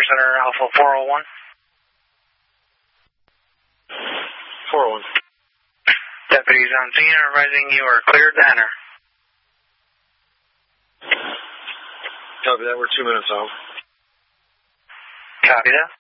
Center Alpha 401. 401. Deputies on scene are advising you are cleared to enter. Copy that, we're 2 minutes out. Copy that.